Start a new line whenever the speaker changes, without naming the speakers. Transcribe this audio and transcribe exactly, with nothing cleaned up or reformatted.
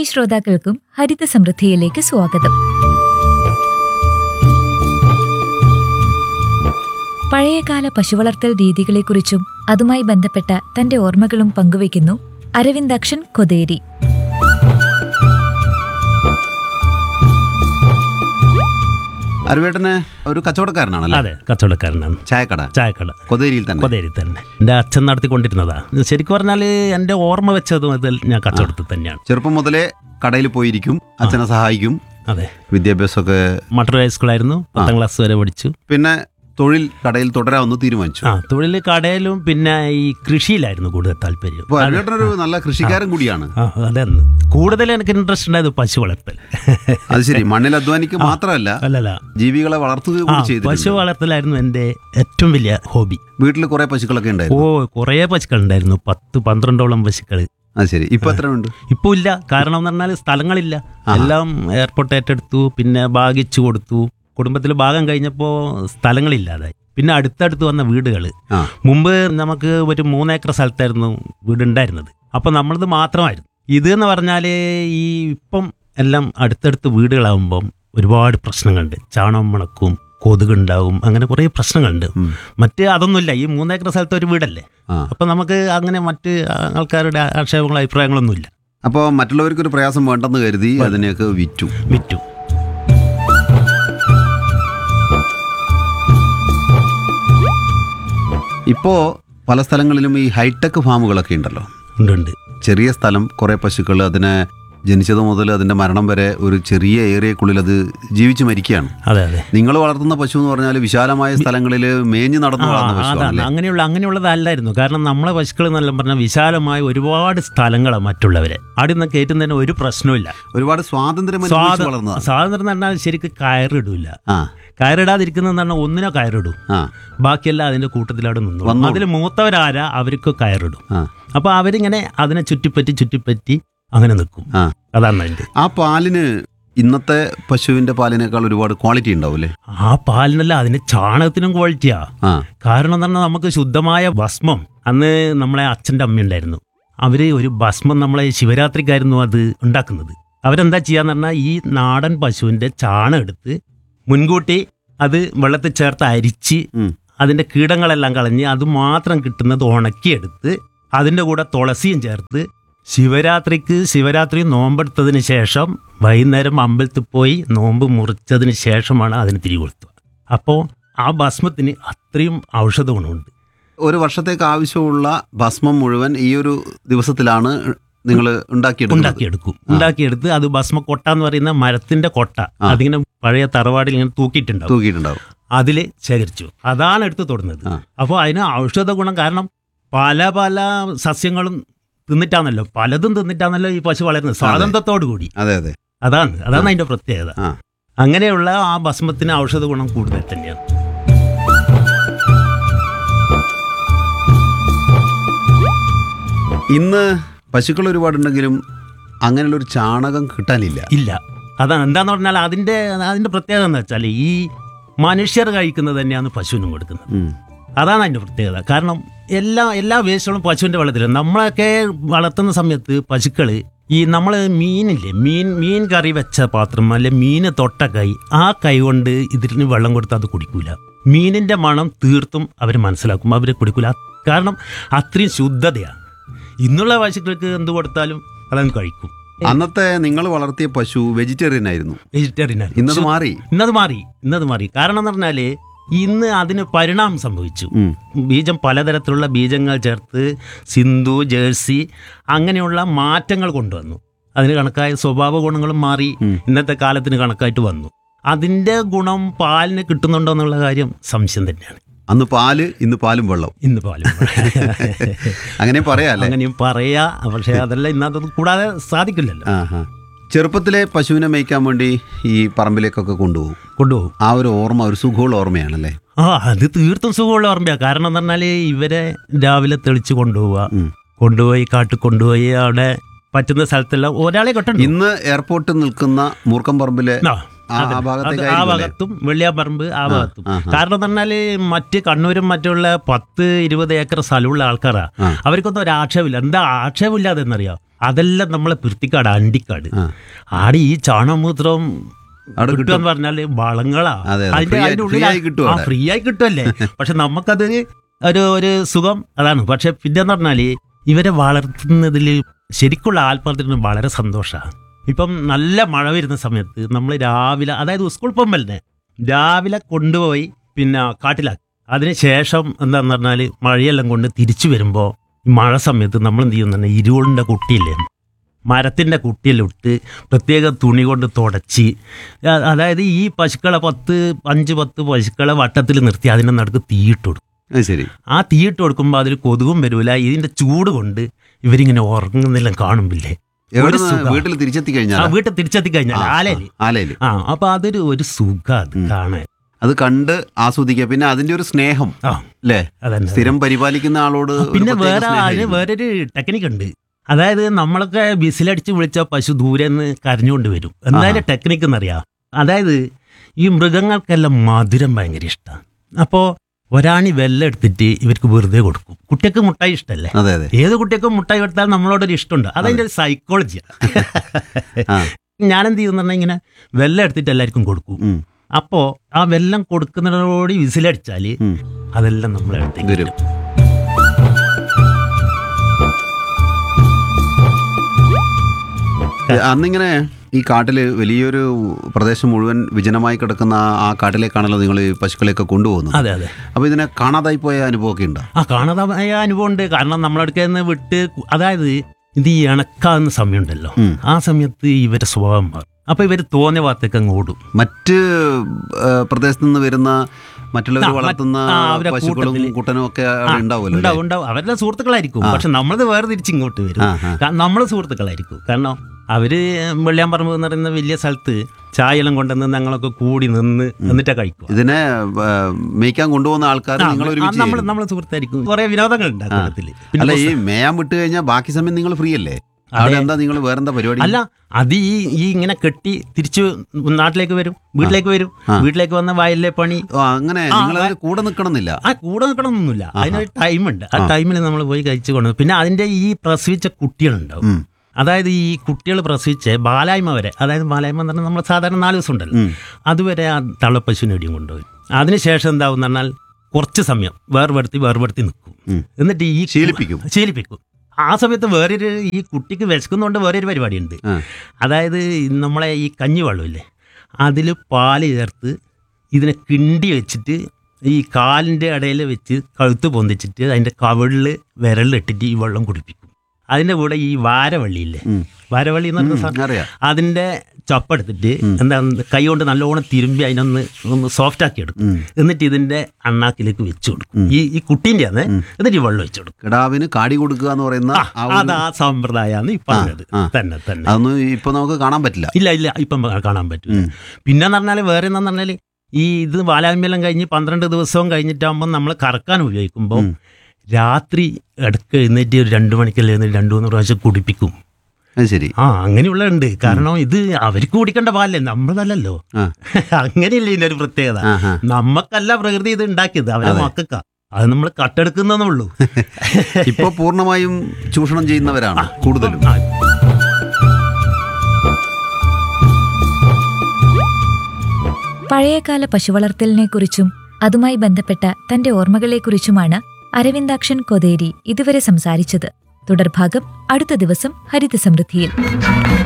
ശ്രോതാക്കൾക്കും ഹരിത സമൃദ്ധിയിലേക്ക് സ്വാഗതം. പഴയകാല പശുവളർത്തൽ രീതികളെക്കുറിച്ചും അതുമായി ബന്ധപ്പെട്ട തന്റെ ഓർമ്മകളും പങ്കുവയ്ക്കുന്നു അരവിന്ദാക്ഷൻ കൊതേരി.
അരുവേട്ടന് ഒരു കച്ചവടക്കാരനാണല്ലോ?
അതെ, കച്ചവടക്കാരനാണ്.
ചായക്കട
ചായക്കട
കൊതേരിയിൽ തന്നെ.
കൊതേരി തന്നെ എൻ്റെ അച്ഛൻ നടത്തിക്കൊണ്ടിരുന്നതാ. ശരിക്കും പറഞ്ഞാൽ എൻ്റെ ഓർമ്മ വെച്ചത് മുതൽ ഞാൻ കച്ചവടത്തിൽ തന്നെയാണ്.
ചെറുപ്പം മുതലേ കടയിൽ പോയിരിക്കും, അച്ഛനെ സഹായിക്കും.
അതെ,
വിദ്യാഭ്യാസമൊക്കെ
മട്ടൂർ ഹൈസ്കൂളായിരുന്നു, പത്താം ക്ലാസ് വരെ പഠിച്ചു.
പിന്നെ തൊഴിൽ കടയിൽ തുടരാമെന്ന് തീരുമാനിച്ചു.
ആ, തൊഴിൽ കടയിലും പിന്നെ ഈ കൃഷിയിലായിരുന്നു കൂടുതൽ താല്പര്യം.
അപ്പോൾ അരുവേട്ടനൊരു നല്ല കൃഷിക്കാരൻ കൂടിയാണ്.
ആ, അതെന്ന് കൂടുതൽ എനിക്ക് ഇൻട്രസ്റ്റ് ഉണ്ടായത് പശു വളർത്തൽ.
അത് ശരി, മണ്ണിൽ അധ്വാനിക്കുക മാത്രമല്ല,
അല്ലല്ല
ജീവികളെ വളർത്തുക കൂടി ചെയ്തു.
പശു വളർത്തലായിരുന്നു എൻ്റെ ഏറ്റവും വലിയ ഹോബി.
വീട്ടിൽ കുറെ പശുക്കളൊക്കെ ഉണ്ടായിരുന്നു?
ഓ, കുറേ പശുക്കൾ ഉണ്ടായിരുന്നു, പത്ത് പന്ത്രണ്ടോളം പശുക്കൾ.
അത് ശരി. ഇപ്പൊ എത്ര ഉണ്ട്?
ഇപ്പൊ ഇല്ല, കാരണം എന്ന് പറഞ്ഞാൽ സ്ഥലങ്ങളില്ല, എല്ലാം എയർപോർട്ട് ഏറ്റെടുത്തു, പിന്നെ ഭാഗിച്ചു കൊടുത്തു. കുടുംബത്തിൽ ഭാഗം കഴിഞ്ഞപ്പോൾ സ്ഥലങ്ങളില്ലാതായി. പിന്നെ അടുത്തടുത്ത് വന്ന വീടുകൾ. മുമ്പ് നമുക്ക് ഒരു മൂന്നേക്കർ സ്ഥലത്തായിരുന്നു വീടുണ്ടായിരുന്നത്. അപ്പം നമ്മളത് മാത്രമായിരുന്നു. ഇത് എന്ന് പറഞ്ഞാൽ ഈ ഇപ്പം എല്ലാം അടുത്തടുത്ത് വീടുകളാകുമ്പം ഒരുപാട് പ്രശ്നങ്ങളുണ്ട്. ചാണകം മണക്കും, കൊതുകുണ്ടാവും, അങ്ങനെ കുറേ പ്രശ്നങ്ങളുണ്ട്. മറ്റ് അതൊന്നുമില്ല, ഈ മൂന്നേക്കർ സ്ഥലത്ത് ഒരു വീടല്ലേ. അപ്പം നമുക്ക് അങ്ങനെ മറ്റ് ആൾക്കാരുടെ ആക്ഷേപങ്ങളോ അഭിപ്രായങ്ങളൊന്നുമില്ല.
അപ്പോൾ മറ്റുള്ളവർക്കൊരു പ്രയാസം വേണ്ടെന്ന് കരുതി അതിനെയൊക്കെ വിറ്റു
വിറ്റു
ഇപ്പോൾ പല സ്ഥലങ്ങളിലും ഈ ഹൈടെക് ഫാമുകളൊക്കെ ഉണ്ടല്ലോ.
ഉണ്ട്.
ചെറിയ സ്ഥലം, കുറേ പശുക്കൾ, അതിനെ ജനിച്ചത് മുതൽ അതിൻ്റെ മരണം വരെ ഒരു ചെറിയ ഏരിയക്കുള്ളിൽ അത് ജീവിച്ച് മരിക്കുകയാണ്.
അതെ അതെ.
നിങ്ങൾ വളർത്തുന്ന പശു എന്ന് പറഞ്ഞാൽ വിശാലമായ സ്ഥലങ്ങളിൽ മേഞ്ഞ് നടന്നു വളർന്ന പശു.
അങ്ങനെയുള്ള അങ്ങനെയുള്ളതല്ലായിരുന്നു. കാരണം നമ്മളെ പശുക്കൾ എന്നെല്ലാം പറഞ്ഞാൽ വിശാലമായ ഒരുപാട് സ്ഥലങ്ങളാണ് മറ്റുള്ളവരെ. അവിടെ നിന്ന് കയറ്റുന്നതിന് ഒരു പ്രശ്നമില്ല.
ഒരുപാട് സ്വാതന്ത്ര്യം വളർന്നത്.
സ്വാതന്ത്ര്യം എന്ന് പറഞ്ഞാൽ ശരിക്കും കയറിടില്ല. കയറിടാതിരിക്കുന്നതെന്ന് പറഞ്ഞാൽ ഒന്നിനോ കയറിടും, ബാക്കിയെല്ലാം അതിന്റെ കൂട്ടത്തിലവിടെ നിന്നു. അതിൽ മൂത്തവരാരാ അവർക്ക് കയറിടും. അപ്പൊ അവരിങ്ങനെ അതിനെ ചുറ്റിപ്പറ്റി ചുറ്റിപ്പറ്റി അങ്ങനെ നിൽക്കും. അതാണ് അതിന്റെ.
ആ പാലിന് ഇന്നത്തെ പശുവിന്റെ പാലിനേക്കാൾ ഒരുപാട് ക്വാളിറ്റി ഉണ്ടാവൂലേ?
ആ പാലിനല്ല, അതിന് ചാണകത്തിനും ക്വാളിറ്റിയാ. കാരണം എന്ന് പറഞ്ഞാൽ നമുക്ക് ശുദ്ധമായ ഭസ്മം. അന്ന് നമ്മളെ അച്ഛൻ്റെ അമ്മ ഉണ്ടായിരുന്നു, അവര് ഒരു ഭസ്മം നമ്മളെ ശിവരാത്രിക്കായിരുന്നു അത് ഉണ്ടാക്കുന്നത്. അവരെന്താ ചെയ്യാന്ന് പറഞ്ഞാൽ ഈ നാടൻ പശുവിന്റെ ചാണകം എടുത്ത് മുൻകൂട്ടി അത് വെള്ളത്തിൽ ചേർത്ത് അരിച്ച് അതിന്റെ കീടങ്ങളെല്ലാം കളഞ്ഞ് അത് മാത്രം കിട്ടുന്നത് ഉണക്കിയെടുത്ത് അതിൻ്റെ കൂടെ തുളസിയും ചേർത്ത് ശിവരാത്രിക്ക് ശിവരാത്രി നോമ്പെടുത്തതിന് ശേഷം വൈകുന്നേരം അമ്പലത്തിൽ പോയി നോമ്പ് മുറിച്ചതിന് ശേഷമാണ് അതിന് തിരി കൊടുത്തത്. അപ്പോൾ ആ ഭസ്മത്തിന് അത്രയും ഔഷധ ഗുണമുണ്ട്.
ഒരു വർഷത്തേക്ക് ആവശ്യമുള്ള ഭസ്മം മുഴുവൻ ഈ ഒരു ദിവസത്തിലാണ് നിങ്ങൾ ഉണ്ടാക്കിയെടുക്കും
ഉണ്ടാക്കിയെടുക്കും ഉണ്ടാക്കിയെടുത്ത് അത് ഭസ്മ കൊട്ട എന്ന് പറയുന്ന മരത്തിന്റെ കൊട്ട, അതിങ്ങനെ പഴയ തറവാടിൽ ഇങ്ങനെ തൂക്കിയിട്ടുണ്ടാവും
തൂക്കിയിട്ടുണ്ടാവും
അതിൽ ശേഖരിച്ചു. അതാണ് എടുത്ത് തൊടുന്നത്. അപ്പോൾ അതിന് ഔഷധ ഗുണം. കാരണം പല പല സസ്യങ്ങളും തിന്നിട്ടാണല്ലോ, പലതും തിന്നിട്ടാണല്ലോ ഈ പശു വളരുന്നത്, സ്വാതന്ത്ര്യത്തോടു കൂടി.
അതെ അതെ,
അതാണ് അതാണ് അതിന്റെ പ്രത്യേകത. അങ്ങനെയുള്ള ആ ഭസ്മത്തിന് ഔഷധ ഗുണം കൂടുതൽ തന്നെയാണ്.
ഇന്ന് പശുക്കൾ ഒരുപാടുണ്ടെങ്കിലും അങ്ങനെയുള്ള ഒരു ചാണകം കിട്ടാനില്ല.
ഇല്ല. അതാണ് എന്താന്ന് പറഞ്ഞാൽ അതിന്റെ അതിന്റെ പ്രത്യേകത എന്ന് വെച്ചാൽ ഈ മനുഷ്യർ കഴിക്കുന്നത് തന്നെയാണ് പശുവിനും കൊടുക്കുന്നത്. അതാണ് അതിൻ്റെ പ്രത്യേകത. കാരണം എല്ലാ എല്ലാ വേസ്റ്റുകളും പശുവിൻ്റെ വെള്ളത്തിലും. നമ്മളൊക്കെ വളർത്തുന്ന സമയത്ത് പശുക്കൾ ഈ നമ്മൾ മീനില്ലേ, മീൻ മീൻ കറി വെച്ച പാത്രം അല്ലെ മീൻ തൊട്ട കൈ, ആ കൈ കൊണ്ട് ഇതിന് വെള്ളം കൊടുത്താൽ അത് കുടിക്കൂല. മീനിൻ്റെ മണം തീർത്തും അവർ മനസ്സിലാക്കും, അവർ കുടിക്കൂല. കാരണം അത്രയും ശുദ്ധതയാണ്. ഇന്നുള്ള പശുക്കൾക്ക് എന്ത് കൊടുത്താലും അതങ്ങ് കഴിക്കും.
അന്നത്തെ നിങ്ങൾ വളർത്തിയ പശു വെജിറ്റേറിയൻ ആയിരുന്നു.
വെജിറ്റേറിയൻ ആയിരുന്നു.
ഇന്നത് മാറി
ഇന്നത് മാറി ഇന്നത് മാറി കാരണം എന്ന് പറഞ്ഞാൽ ഇന്ന് അതിന് പരിണാമം സംഭവിച്ചു. ബീജം പലതരത്തിലുള്ള ബീജങ്ങൾ ചേർത്ത് സിന്ധു, ജേഴ്സി അങ്ങനെയുള്ള മാറ്റങ്ങൾ കൊണ്ടുവന്നു. അതിന് കണക്കായ സ്വഭാവ ഗുണങ്ങളും മാറി, ഇന്നത്തെ കാലത്തിന് കണക്കായിട്ട് വന്നു. അതിൻ്റെ ഗുണം പാലിന് കിട്ടുന്നുണ്ടോ എന്നുള്ള കാര്യം സംശയം തന്നെയാണ്.
അന്ന് പാല്, ഇന്ന് പാലും വെള്ളം.
ഇന്ന് പാലും
അങ്ങനെ പറയാം,
അങ്ങനെയും പറയാ. പക്ഷെ അതെല്ലാം ഇന്നത് കൂടാതെ സാധിക്കില്ലല്ലോ.
ചെറുപ്പത്തിലെ പശുവിനെ മേയ്ക്കാൻ വേണ്ടി ഈ പറമ്പിലേക്കൊക്കെ കൊണ്ടുപോകും
കൊണ്ടുപോകും
ആ ഒരു ഓർമ്മ ഒരു സുഖമുള്ള ഓർമ്മയാണല്ലേ?
ആ, അത് തീർത്തും സുഖമുള്ള ഓർമ്മയാണ്. കാരണം എന്ന് പറഞ്ഞാൽ ഇവരെ രാവിലെ തെളിച്ച് കൊണ്ടുപോവുക, കൊണ്ടുപോയി കാട്ടിൽ കൊണ്ടുപോയി അവിടെ പറ്റുന്ന സ്ഥലത്തെല്ലാം ഒരാളെ കെട്ടണം.
ഇന്ന് എയർപോർട്ടിൽ നിൽക്കുന്ന മൂർക്കം പറമ്പിലെ ആ
ഭാഗത്തും വെള്ളിയാപ്പറമ്പ് ആ ഭാഗത്തും. കാരണം എന്ന് പറഞ്ഞാല് മറ്റ് കണ്ണൂരും മറ്റുള്ള പത്ത് ഇരുപത് ഏക്കർ സ്ഥലമുള്ള ആൾക്കാരാ. അവർക്കൊന്നും ഒരു ആക്ഷേപമില്ല. എന്താ ആക്ഷേപമില്ലാതെ എന്നറിയാം, അതെല്ലാം നമ്മളെ പിർത്തിക്കാട് അണ്ടിക്കാട്
ആ.
ആടെ ഈ ചാണകമൂത്രം
അവിടെ
കിട്ടുക
കിട്ടും.
എന്ന് പറഞ്ഞാല് വളങ്ങളാ
അതെ, അതെ.
അതിന്റെ
Free ആയി-
അതിന്റെ
free
ഉള്ളിൽ
ആയി കിട്ടും അവിടെ.
ഫ്രീ ആയി കിട്ടുമല്ലേ പക്ഷെ നമുക്കത് ഒരു ഒരു സുഖം അതാണ്. പക്ഷെ പിന്നെന്ന് പറഞ്ഞാല് ഇവരെ വളർത്തുന്നതിൽ ശരിക്കുള്ള ആത്മാർത്ഥത്തിന് വളരെ സന്തോഷമാണ്. ഇപ്പം നല്ല മഴ വരുന്ന സമയത്ത് നമ്മൾ രാവിലെ, അതായത് സ്കൂൾ പോകുമ്പോൾ രാവിലെ കൊണ്ടുപോയി പിന്നെ കാട്ടിലാക്കി, അതിന് ശേഷം എന്താന്ന് പറഞ്ഞാൽ മഴയെല്ലാം കൊണ്ട് തിരിച്ചു വരുമ്പോൾ മഴ സമയത്ത് നമ്മൾ എന്ത് ചെയ്യുന്നുണ്ട്, ഇരുളിൻ്റെ കുട്ടിയില്ലേ, മരത്തിൻ്റെ കുട്ടിയെല്ലാം ഇട്ട് പ്രത്യേക തുണി കൊണ്ട് തുടച്ച്, അ- അതായത് ഈ പശുക്കളെ പത്ത് അഞ്ച് പത്ത് പശുക്കളെ വട്ടത്തിൽ നിർത്തി അതിൻ്റെ നടുക്ക് തീയിട്ട് കൊടുക്കും.
അത് ശരി.
ആ തീയിട്ട് കൊടുക്കുമ്പോൾ അതിൽ കൊതുകും വരൂല. ഇതിൻ്റെ ചൂട് കൊണ്ട് ഇവരിങ്ങനെ ഉറങ്ങുന്നെല്ലാം കാണുമ്പില്ലേ,
എവിടെ
ഒരു സുഖം.
വീട്ടിൽ തിരിച്ചെത്തി
ആ
കഴിഞ്ഞാൽ
വീട്ടിൽ തിരിച്ചെത്തി കഴിഞ്ഞാൽ ആലയില്
ആലയില്
ആ അപ്പൊ അതൊരു ഒരു സുഖം അത് കാണാൻ.
അത് കണ്ട് ആസ്വദിക്കുക. പിന്നെ അതിന്റെ ഒരു സ്നേഹം
ആ
അല്ലേ,
അതന്നെ.
സ്ഥിരം പരിപാലിക്കുന്ന ആളോട് ഒരു
പിന്നെ
പ്രത്യേക
വേറെ അതിന്
സ്നേഹമായിരിക്കും.
വേറൊരു ടെക്നിക്ക് ഉണ്ട്. അതായത് നമ്മളൊക്കെ ബിസിലടിച്ച് വിളിച്ച പശു ദൂരെ നിന്ന് കരഞ്ഞുകൊണ്ട് വരും. എന്തായാലും ടെക്നിക്ക് എന്നറിയാം. അതായത് ഈ മൃഗങ്ങൾക്കെല്ലാം മധുരം ഭയങ്കര ഇഷ്ടമാണ്. അപ്പോൾ ഒരാണി വെല്ലം എടുത്തിട്ട് ഇവർക്ക് വെറുതെ കൊടുക്കും. കുട്ടിയൊക്കെ മുട്ടായി ഇഷ്ടമല്ലേ,
അതെ അതെ.
ഏത് കുട്ടിയൊക്കെ മുട്ടായി കൊടുത്താൽ നമ്മളോടൊരു ഇഷ്ടമുണ്ട്. അതതിൻ്റെ ഒരു സൈക്കോളജിയാണ്.
ആ.
ഞാനെന്ത് ചെയ്യുന്ന പറഞ്ഞാൽ ഇങ്ങനെ വെല്ലം എടുത്തിട്ട് എല്ലാവർക്കും കൊടുക്കും.
ഉം.
അപ്പോൾ ആ വെല്ലം കൊടുക്കുന്നതിനോട് വിസിലടിച്ചാൽ
ഉം.
അതെല്ലാം നമ്മളെ അടുത്തേക്ക്
വരും.
വരും.
അന്നിങ്ങനെ ഈ കാട്ടില് വലിയൊരു പ്രദേശം മുഴുവൻ വിജനമായി കിടക്കുന്ന ആ- ആ കാട്ടിലേക്കാണല്ലോ നിങ്ങൾ ഈ പശുക്കളെയൊക്കെ കൊണ്ടുപോകുന്നത്.
അതെ അതെ.
അപ്പൊ ഇതിനെ കാണാതായി പോയ അനുഭവമൊക്കെ ഉണ്ടോ?
ആ കാണാതായ അനുഭവമുണ്ട്. കാരണം നമ്മളടുക്കൽ നിന്ന് വിട്ട് കു- അതായത് ഇത് ഈ ഇണക്കാവുന്ന സമയമുണ്ടല്ലോ,
ഉം.
ആ സമയത്ത് ഇവരെ സ്വഭാവം മാറും. അപ്പൊ ഇവര് തോന്നിയ ഭാഗത്തേക്ക് അങ്ങ് ഓടും.
മറ്റ് ഏ, പ്രദേശത്ത് നിന്ന് വരുന്ന മറ്റുള്ളവർ
ആ, മറ്റ്-
വളർത്തുന്ന
ആ, അവരെ
പശുക്കളും
കൂട്ടത്തില്.
കുട്ടനും ഒക്കെ
ആ,
അവിടെ ഉണ്ടാവുമല്ലോ
ഉണ്ടാവും ഉണ്ടാവും. അവരുടെ സുഹൃത്തുക്കളായിരിക്കും. പക്ഷെ നമ്മളത് വേറെ തിരിച്ച് ഇങ്ങോട്ട് വരും.
ആ, ആ.
കാരണം നമ്മള് സുഹൃത്തുക്കളായിരിക്കും. കാരണം അവര് വെള്ളിയാമ്പറമ്പ് എന്ന് പറയുന്ന വലിയ സ്ഥലത്ത് ചായയെല്ലാം കൊണ്ടുവന്ന് ഞങ്ങളൊക്കെ കൂടി നിന്ന് എന്നിട്ടാ കഴിക്കുക.
ഇതിനെ ഏ, മേയ്ക്കാൻ കൊണ്ടുപോകുന്ന ആൾക്കാർ നിങ്ങൾ ഒരുമിച്ച്
നമ്മൾ
ചേരും.
നമ്മളെ സുഹൃത്തായിരിക്കും. കുറെ വിനോദങ്ങൾ ഉണ്ട്
ആ.
കൂട്ടത്തില്.
അല്ല,
പിന്നെ
ഈ മേയാൻ വിട്ട് കഴിഞ്ഞാൽ ബാക്കി സമയം നിങ്ങൾ ഫ്രീ അല്ലേ?
അതെ.
അവിടെ എന്താ നിങ്ങൾ വേറെന്താ പരിപാടി?
അല്ല, അത് ഈ ഈ ഇങ്ങനെ കെട്ടി തിരിച്ചു നാട്ടിലേക്ക് വരും, വീട്ടിലേക്ക് വരും.
ആ.
വീട്ടിലേക്ക് വന്ന വയലിലെ പണി.
ഓ, അങ്ങനെ
ആ,
നിങ്ങൾ അതിന് കൂടെ നിൽക്കണമെന്നില്ല.
ആ കൂടെ നിൽക്കണമെന്നൊന്നുമില്ല. അതിനൊരു ടൈമുണ്ട്. ആ
ആ.
ടൈമിൽ നമ്മൾ പോയി കഴിച്ചു കൊണ്ട് പിന്നെ അതിന്റെ ഈ പ്രസവിച്ച കുട്ടികളുണ്ടാവും.
ഉം.
അതായത് ഈ കുട്ടികൾ പ്രസവിച്ച് ബാലായ്മ വരെ, അതായത് ബാലായ്മ എന്ന് പറഞ്ഞാൽ നമ്മൾ സാധാരണ നാല് ദിവസം ഉണ്ടല്ലോ,
ഉം.
അതുവരെ ആ തള്ളപ്പശുവിനെ ഇടിയും കൊണ്ടുപോയി. അതിനുശേഷം എന്താവും എന്ന് പറഞ്ഞാൽ കുറച്ച് സമയം വേർപെടുത്തി വേർപെടുത്തി നിൽക്കും.
ഉം.
എന്നിട്ട് ഈ
ശീലിപ്പിക്കും.
ശീലിപ്പിക്കും. ആ സമയത്ത് വേറൊരു ഈ കുട്ടിക്ക് വിശക്കുന്നതുകൊണ്ട് വേറൊരു പരിപാടിയുണ്ട്.
ആ.
അതായത് നമ്മളെ ഈ കഞ്ഞിവെള്ളമില്ലേ, അതിൽ പാല് ചേർത്ത് ഇതിനെ കിണ്ടി വെച്ചിട്ട് ഈ കാലിൻ്റെ ഇടയിൽ വെച്ച് കഴുത്ത് പൊന്തിച്ചിട്ട് അതിൻ്റെ കവിളിൽ വിരലിട്ടിട്ട് ഈ വെള്ളം കുടിപ്പിക്കും. അതിൻ്റെ കൂടെ ഈ വാരവള്ളിയില്ലേ,
ഉം.
വാരവള്ളി എന്ന് പറഞ്ഞ
ഉം,
സാധനം,
അറിയാം.
അതിൻ്റെ ചപ്പെടുത്തിട്ട് എന്താ കൈ കൊണ്ട് നല്ലോണം തിരുമ്പി അതിനൊന്ന് ഒന്ന് സോഫ്റ്റ് ആക്കി എടുക്കും.
ഉം.
എന്നിട്ട് ഇതിൻ്റെ അണ്ണാക്കിലേക്ക് വെച്ച് കൊടുക്കും.
ഉം.
ഈ ഈ കുട്ടീൻ്റെ ആണ്.
ഉം.
എന്നിട്ട് ഈ വെള്ളം വെച്ച് കൊടുക്കും.
കിടാവിന് കാടി കൊടുക്കുക എന്ന് പറയുന്ന
ആ,
ആ ഒരു-
അത് ആ സമ്പ്രദായമാണ് ഈ പറഞ്ഞത്.
ആ.
തന്നെ തന്നെ
അതൊന്നും ഇപ്പൊ നമുക്ക് കാണാൻ പറ്റില്ല.
ഇല്ല ഇല്ല ഇപ്പം കാണാൻ പറ്റില്ല.
ഉം.
പിന്നെന്ന് പറഞ്ഞാൽ വേറെ എന്താന്ന് പറഞ്ഞാൽ ഈ ഇത് വാലായ്മയെല്ലാം കഴിഞ്ഞ് പന്ത്രണ്ട് ദിവസവും കഴിഞ്ഞിട്ടാകുമ്പോൾ നമ്മൾ കറക്കാൻ ഉപയോഗിക്കുമ്പോൾ
ഉം.
രാത്രി ഇടയ്ക്ക് എഴുന്നേറ്റ് ഒരു രണ്ടു മണിക്കല്ലേ എഴുന്നേറ്റ് രണ്ടു മൂന്ന് പ്രാവശ്യം കുടിപ്പിക്കും.
അത് ശരി.
ആ അങ്ങനെയുള്ള ഉണ്ട്. കാരണം ഇത് അവർക്ക് കുടിക്കേണ്ട പാലല്ലേ, നമ്മളതല്ലല്ലോ.
ആ.
അങ്ങനെയല്ലേ ഇതിന്റെ ഒരു പ്രത്യേകത.
ആഹാ.
നമ്മക്കല്ല പ്രകൃതി ഇത് ഉണ്ടാക്കിയത്, അവരെ
അതെ.
മക്കൾക്കാ. അത് നമ്മൾ കട്ടെടുക്കുന്നേ ഉള്ളൂ.
ഇപ്പൊ പൂർണ്ണമായും ചൂഷണം ചെയ്യുന്നവരാണ് കൂടുതലും.
ആ.
പഴയകാല പശുവളർത്തലിനെക്കുറിച്ചും അതുമായി ബന്ധപ്പെട്ട തന്റെ ഓർമ്മകളെക്കുറിച്ചുമാണ് അരവിന്ദാക്ഷൻ കൊതേരി ഇതുവരെ സംസാരിച്ചത്. തുടർഭാഗം അടുത്ത ദിവസം ഹരിത സമൃദ്ധിയിൽ.